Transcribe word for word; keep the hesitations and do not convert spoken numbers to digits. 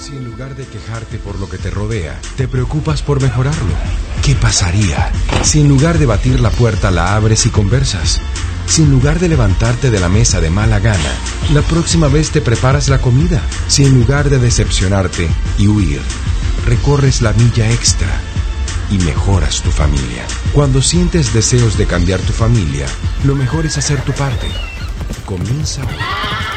Si en lugar de quejarte por lo que te rodea, te preocupas por mejorarlo, ¿qué pasaría si en lugar de batir la puerta la abres y conversas? Si en lugar de levantarte de la mesa de mala gana, la próxima vez te preparas la comida. Si en lugar de decepcionarte y huir, recorres la milla extra y mejoras tu familia. Cuando sientes deseos de cambiar tu familia, lo mejor es hacer tu parte. Comienza hoy.